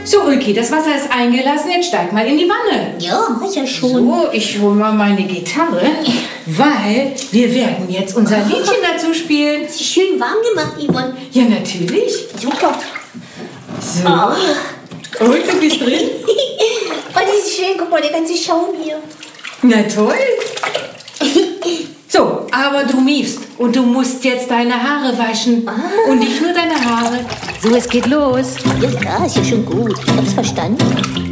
So, Ulki, das Wasser ist eingelassen. Jetzt steig mal in die Wanne. Ja, mach ja schon. So, ich hole mal meine Gitarre, weil wir werden jetzt unser Liedchen dazu spielen. Ist schön warm gemacht, Yvonne. Ja, natürlich. Super. So. Und du bist drin? Oh, das ist schön. Guck mal, der ganze Schaum hier. Na toll. So, aber du miefst und du musst jetzt deine Haare waschen. Und nicht nur deine Haare. So, es geht los. Ja, ist ja schon gut. Ich hab's verstanden.